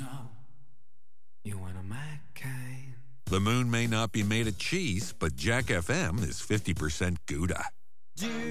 know you one of my kind. The moon may not be made of cheese, but Jack FM is 50% Gouda.